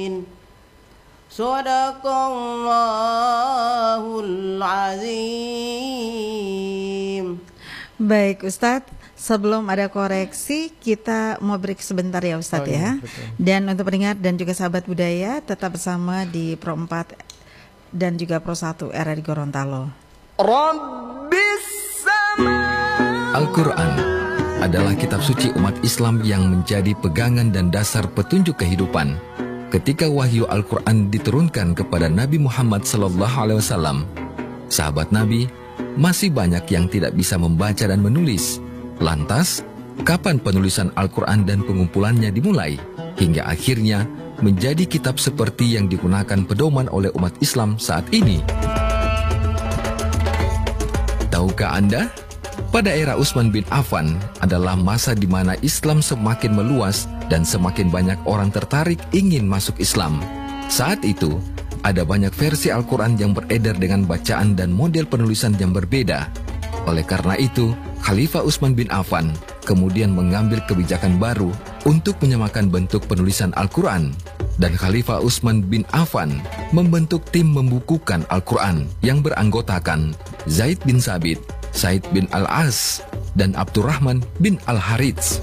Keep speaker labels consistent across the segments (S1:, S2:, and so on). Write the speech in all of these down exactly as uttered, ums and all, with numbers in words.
S1: Shadaqallahul azim.
S2: Baik Ustadz, sebelum ada koreksi kita mau break sebentar ya Ustadz oh, ya. Iya, dan untuk pendengar dan juga sahabat budaya tetap bersama di Pro empat dan juga Pro satu R R I Gorontalo.
S3: Al-Quran adalah kitab suci umat Islam yang menjadi pegangan dan dasar petunjuk kehidupan. Ketika wahyu Al-Quran diturunkan kepada Nabi Muhammad sallallahu alaihi wasallam, sahabat Nabi masih banyak yang tidak bisa membaca dan menulis. Lantas, kapan penulisan Al-Quran dan pengumpulannya dimulai? Hingga akhirnya menjadi kitab seperti yang digunakan pedoman oleh umat Islam saat ini. Tahukah Anda? Pada era Utsman bin Affan adalah masa di mana Islam semakin meluas dan semakin banyak orang tertarik ingin masuk Islam. Saat itu, ada banyak versi Al-Quran yang beredar dengan bacaan dan model penulisan yang berbeda. Oleh karena itu, Khalifah Utsman bin Affan kemudian mengambil kebijakan baru untuk menyamakan bentuk penulisan Al-Quran. Dan Khalifah Utsman bin Affan membentuk tim membukukan Al-Quran yang beranggotakan Zaid bin Sabit, Said bin Al-As, dan Abdurrahman bin Al-Harits.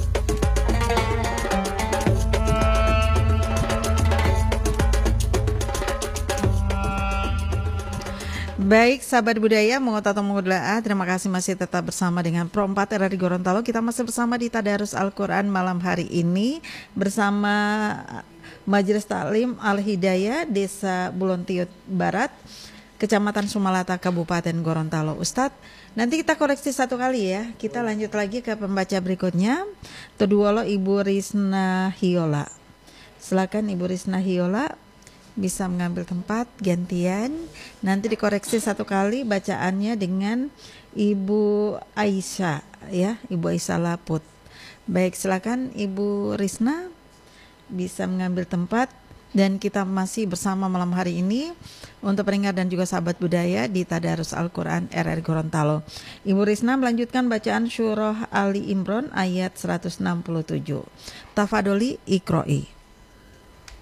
S2: Baik, sahabat budaya, mengotot mengulah, terima kasih masih tetap bersama dengan Pro empat R R I Gorontalo. Kita masih bersama di Tadarus Al-Quran malam hari ini bersama Majelis Taklim Al-Hidayah Desa Bulontiut Barat, Kecamatan Sumalata, Kabupaten Gorontalo. Ustadz, nanti kita koreksi satu kali ya. Kita lanjut lagi ke pembaca berikutnya. Teduolo Ibu Risna Hiola. Silakan Ibu Risna Hiola bisa mengambil tempat gantian. Nanti dikoreksi satu kali bacaannya dengan Ibu Aisyah ya, Ibu Aisyah Laput. Baik, silakan Ibu Risna bisa mengambil tempat. Dan kita masih bersama malam hari ini untuk pendengar dan juga sahabat budaya di Tadarus Al-Quran R R I Gorontalo. Ibu Risna melanjutkan bacaan Surah Ali Imran ayat seratus enam puluh tujuh. Tafadoli Iqro'i.